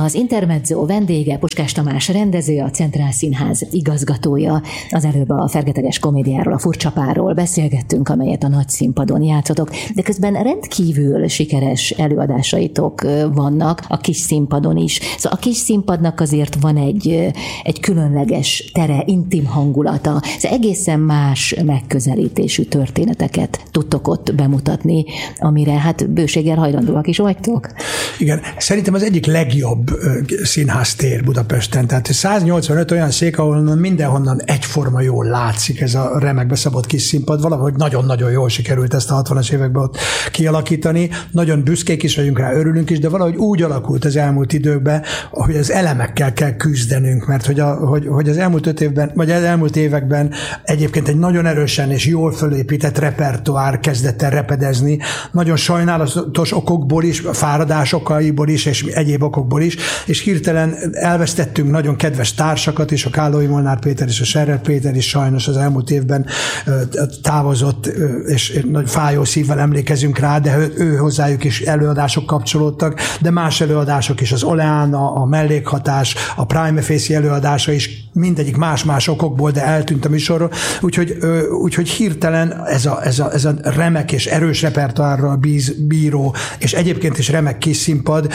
Az Intermezzo vendége Puskás Tamás rendező, a Centrál Színház igazgatója. Az előbb a fergeteges komédiáról, a Furcsapáról beszélgettünk, amelyet a nagy színpadon játszotok, de közben rendkívül sikeres előadásaitok vannak a kis színpadon is. Szóval a kis színpadnak azért van egy különleges tere, intim hangulata. Szóval egészen más megközelítésű történeteket tudtok ott bemutatni, amire hát bőséggel hajlandóak is vagytok. Igen, szerintem az egyik legjobb színháztér Budapesten. Tehát 185 olyan szék, ahol mindenhonnan egyforma jól látszik ez a remekbe szabott kis színpad. Valahogy nagyon-nagyon jól sikerült ezt a 60-as években ott kialakítani. Nagyon büszkék is vagyunk rá, örülünk is, de valahogy úgy alakult az elmúlt időkben, hogy az elemekkel kell küzdenünk, mert hogy az elmúlt 5 évben, vagy az elmúlt években egyébként egy nagyon erősen és jól fölépített repertoár kezdett el repedezni. Nagyon sajnálatos okokból is, fáradásokaiból is, és egyéb okokból is, és hirtelen elvesztettünk nagyon kedves társakat is, a Kállói Molnár Péter és a Scherrer Péter is sajnos az elmúlt évben távozott, és nagy fájó szívvel emlékezünk rá, de ő hozzájuk is előadások kapcsolódtak, de más előadások is, az Oleána, a Mellékhatás, a Prime Facie előadása is, mindegyik más-más okokból, de eltűnt a műsorról, úgyhogy hirtelen ez a remek és erős repertoárral bíró, és egyébként is remek kis színpad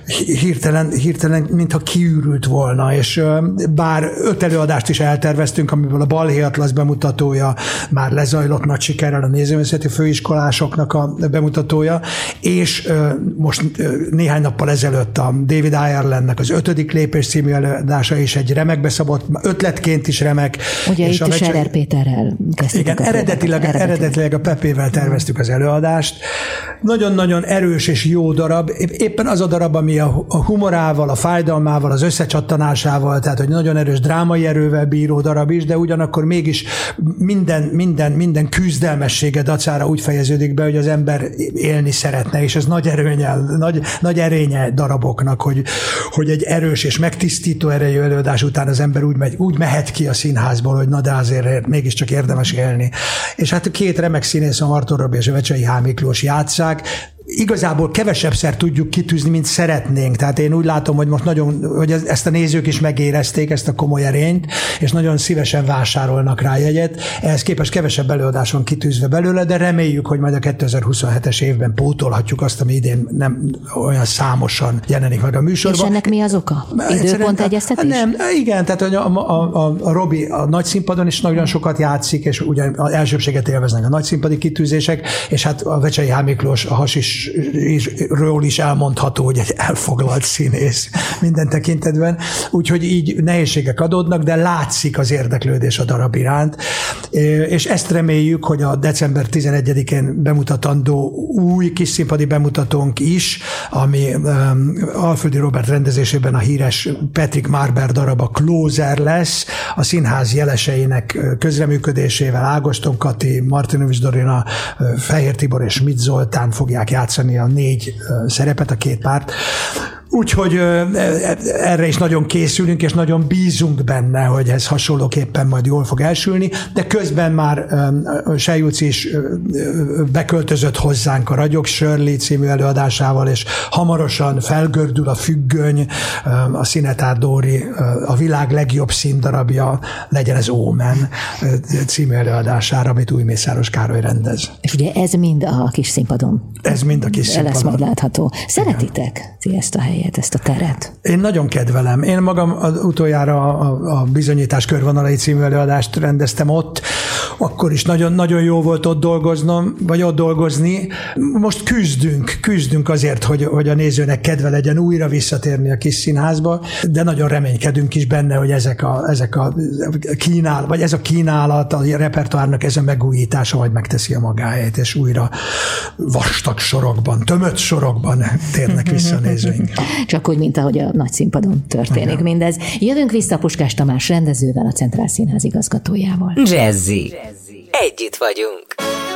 hirtelen mintha kiürült volna, és bár 5 előadást is elterveztünk, amiből a Balhé Atlasz bemutatója már lezajlott nagy sikerrel, a nézőművészeti főiskolásoknak a bemutatója, és most néhány nappal ezelőtt a David Irelandnek az 5. lépés című előadása is egy remekbe szabott, ötletként is remek. Ugye itt a Scherrer Péterrel kezdtük. Igen, eredetileg a Pepével terveztük az előadást. Nagyon-nagyon erős és jó darab. Éppen az a darab, ami a humorával, a fájdalmával, az összecsattanásával, tehát hogy nagyon erős drámai erővel bíró darab is, de ugyanakkor mégis minden küzdelmessége dacára úgy fejeződik be, hogy az ember élni szeretne, és ez nagy erénye daraboknak, hogy egy erős és megtisztító erejű előadás után az ember úgy mehet ki a színházból, hogy na de azért mégiscsak érdemes élni. És hát 2 remek színész, a Artur Robi és a Vecsei H. Miklós játsszák. Igazából kevesebbszer tudjuk kitűzni, mint szeretnénk. Tehát én úgy látom, hogy most hogy ezt a nézők is megérezték, ezt a komoly erényt, és nagyon szívesen vásárolnak rá jegyet. Ehhez képest kevesebb előadás van kitűzve belőle, de reméljük, hogy majd a 2027-es évben pótolhatjuk azt, ami idén nem olyan számosan jelenik meg a műsorban. És ennek mi az oka? Időpont egyeztetés? Nem, igen, tehát a Robi a nagy színpadon is nagyon sokat játszik, és ugyan az elsőbséget élveznek a nagy színpadi kitűzések, és hát a Vecsei H. Miklós, a Hasisról is elmondható, hogy egy elfoglalt színész minden tekintetben, úgyhogy így nehézségek adódnak, de látszik az érdeklődés a darab iránt, és ezt reméljük, hogy a december 11-én bemutatandó új kis színpadi bemutatónk is, ami Alföldi Róbert rendezésében a híres Patrick Marber darab, a Closer lesz, a színház jeleseinek közreműködésével Ágoston Kati, Martinovics Dorina, Fehér Tibor és Schmidt Zoltán fogják játszani a 4 szerepet, a 2 párt. Úgyhogy erre is nagyon készülünk, és nagyon bízunk benne, hogy ez hasonlóképpen majd jól fog elsülni, de közben már Sejjuci is beköltözött hozzánk a Ragyog Shirley című előadásával, és hamarosan felgördül a Függöny, a Szinetár Dóri, a világ legjobb színdarabja, legyen ez Ómen című előadására, amit Újmészáros Károly rendez. És ugye ez mind a kis színpadon. Ez mind a kis színpadon. Lesz majd látható. Szeretitek ti ezt a helyet, ezt a teret? Én nagyon kedvelem. Én magam utoljára a Bizonyítás körvonalai című előadást rendeztem ott, akkor is nagyon jó volt ott dolgozni. Most küzdünk azért, hogy a nézőnek kedve legyen újra visszatérni a kis színházba, de nagyon reménykedünk is benne, hogy ez a kínálat, a repertoárnak ez a megújítása majd megteszi a magáét, és újra vastag sorokban, tömött sorokban térnek vissza a nézőink. Csak úgy, mint ahogy a nagy színpadon történik mindez. Jövünk vissza Puskás Tamás rendezővel, a Centrál Színház igazgatójával. Jazzy. Együtt vagyunk.